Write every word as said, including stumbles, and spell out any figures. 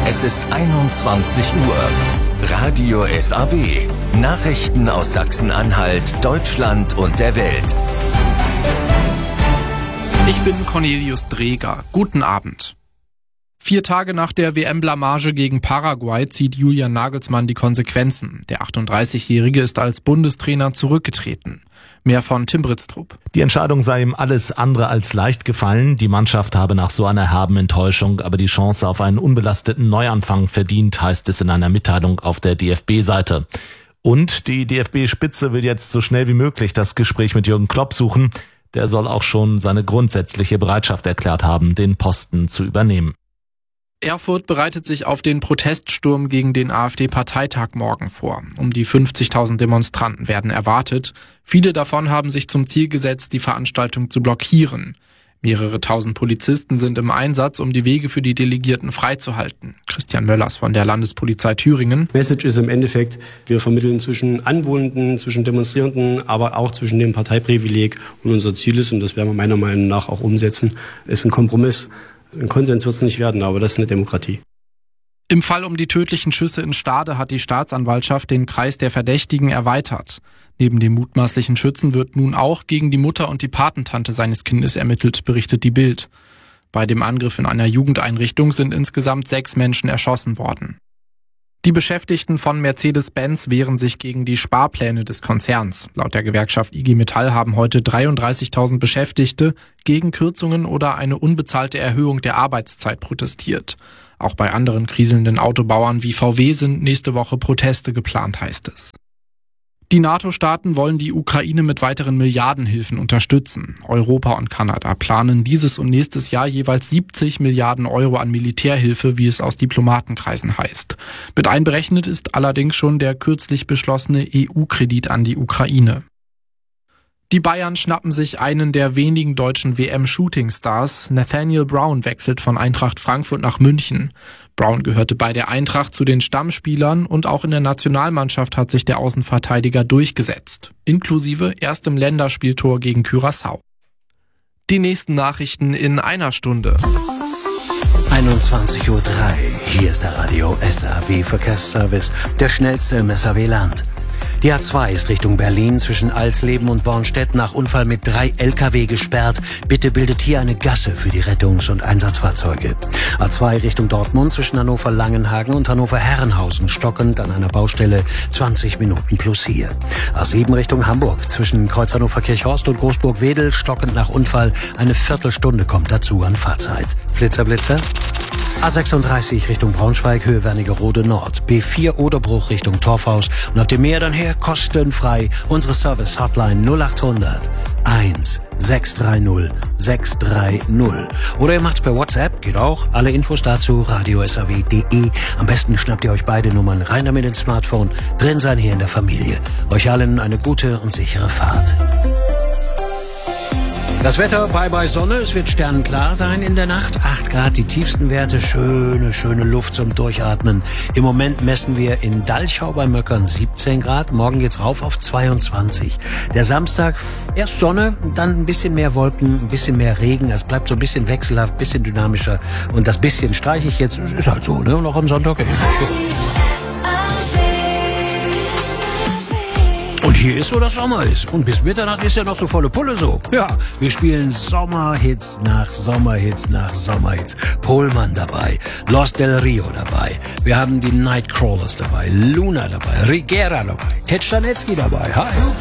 Es ist einundzwanzig Uhr. Radio S A W. Nachrichten aus Sachsen-Anhalt, Deutschland und der Welt. Ich bin Cornelius Dreger. Guten Abend. Vier Tage nach der W M-Blamage gegen Paraguay zieht Julian Nagelsmann die Konsequenzen. Der achtunddreißigjährige ist als Bundestrainer zurückgetreten. Mehr von Tim Britztrup. Die Entscheidung sei ihm alles andere als leicht gefallen. Die Mannschaft habe nach so einer herben Enttäuschung aber die Chance auf einen unbelasteten Neuanfang verdient, heißt es in einer Mitteilung auf der D F B-Seite. Und die D F B-Spitze will jetzt so schnell wie möglich das Gespräch mit Jürgen Klopp suchen. Der soll auch schon seine grundsätzliche Bereitschaft erklärt haben, den Posten zu übernehmen. Erfurt bereitet sich auf den Proteststurm gegen den AfD-Parteitag morgen vor. Um die fünfzigtausend Demonstranten werden erwartet. Viele davon haben sich zum Ziel gesetzt, die Veranstaltung zu blockieren. Mehrere tausend Polizisten sind im Einsatz, um die Wege für die Delegierten freizuhalten. Christian Möllers von der Landespolizei Thüringen. Message ist im Endeffekt, wir vermitteln zwischen Anwohnenden, zwischen Demonstrierenden, aber auch zwischen dem Parteiprivileg. Und unser Ziel ist, und das werden wir meiner Meinung nach auch umsetzen, ist ein Kompromiss. Ein Konsens wird es nicht werden, aber das ist eine Demokratie. Im Fall um die tödlichen Schüsse in Stade hat die Staatsanwaltschaft den Kreis der Verdächtigen erweitert. Neben dem mutmaßlichen Schützen wird nun auch gegen die Mutter und die Patentante seines Kindes ermittelt, berichtet die Bild. Bei dem Angriff in einer Jugendeinrichtung sind insgesamt sechs Menschen erschossen worden. Die Beschäftigten von Mercedes-Benz wehren sich gegen die Sparpläne des Konzerns. Laut der Gewerkschaft I G Metall haben heute dreiunddreißigtausend Beschäftigte gegen Kürzungen oder eine unbezahlte Erhöhung der Arbeitszeit protestiert. Auch bei anderen kriselnden Autobauern wie V W sind nächste Woche Proteste geplant, heißt es. Die NATO-Staaten wollen die Ukraine mit weiteren Milliardenhilfen unterstützen. Europa und Kanada planen dieses und nächstes Jahr jeweils siebzig Milliarden Euro an Militärhilfe, wie es aus Diplomatenkreisen heißt. Mit einberechnet ist allerdings schon der kürzlich beschlossene E U-Kredit an die Ukraine. Die Bayern schnappen sich einen der wenigen deutschen W M-Shooting-Stars. Nathaniel Brown wechselt von Eintracht Frankfurt nach München. Brown gehörte bei der Eintracht zu den Stammspielern und auch in der Nationalmannschaft hat sich der Außenverteidiger durchgesetzt, inklusive erstem Länderspieltor gegen Curaçao. Die nächsten Nachrichten in einer Stunde. einundzwanzig Uhr drei. Hier ist der Radio S A W Verkehrsservice, der schnellste im S A W-Land. Die A zwei ist Richtung Berlin zwischen Alsleben und Bornstedt nach Unfall mit drei L K W gesperrt. Bitte bildet hier eine Gasse für die Rettungs- und Einsatzfahrzeuge. A zwei Richtung Dortmund zwischen Hannover-Langenhagen und Hannover-Herrenhausen stockend an einer Baustelle zwanzig Minuten plus hier. A sieben Richtung Hamburg zwischen Kreuz Hannover-Kirchhorst und Großburg-Wedel stockend nach Unfall. Eine Viertelstunde kommt dazu an Fahrzeit. Blitzer, Blitzer. A sechsunddreißig Richtung Braunschweig, Höhe Wernigerode Nord. B vier Oderbruch Richtung Torfhaus. Und habt ihr mehr, dann her kostenfrei. Unsere Service-Hotline null achthundert eins sechs drei null sechs drei null. Oder ihr macht's per WhatsApp, geht auch. Alle Infos dazu radio s a w punkt d e. Am besten schnappt ihr euch beide Nummern rein damit ins Smartphone. Drin sein hier in der Familie. Euch allen eine gute und sichere Fahrt. Das Wetter, bye bye Sonne, es wird sternenklar sein in der Nacht. acht Grad, die tiefsten Werte, schöne, schöne Luft zum Durchatmen. Im Moment messen wir in Dalchau bei Möckern siebzehn Grad, morgen geht's rauf auf zweiundzwanzig. Der Samstag, erst Sonne, dann ein bisschen mehr Wolken, ein bisschen mehr Regen. Es bleibt so ein bisschen wechselhaft, ein bisschen dynamischer. Und das bisschen streiche ich jetzt, ist halt so, ne? Und auch am Sonntag. Und hier ist so, dass Sommer ist. Und bis Mitternacht ist ja noch so volle Pulle so. Ja, wir spielen Sommerhits nach Sommerhits nach Sommerhits. Pohlmann dabei, Los Del Rio dabei. Wir haben die Nightcrawlers dabei, Luna dabei, Rigera dabei, Ted Stanecki dabei. Hi.